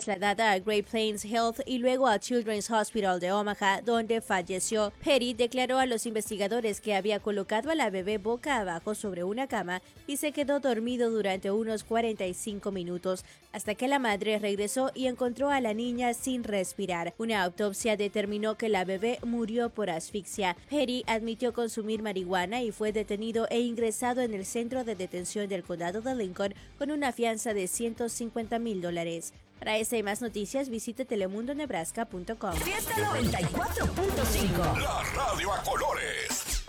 trasladada a Great Plains Health y luego a Children's Hospital de Omaha, donde falleció. Petty declaró a los investigadores que había colocado a la bebé boca abajo sobre una cama y se quedó dormido durante unos 45 minutos, hasta que la madre regresó y encontró a la niña sin respirar. Una autopsia determinó que la bebé murió por asfixia. Petty admitió consumir marihuana y fue detenido e ingresado en el centro de detención del condado de Lincoln con una fianza de $150,000. Para esta y más noticias, visite telemundonebraska.com. Fiesta 94.5. La radio a colores.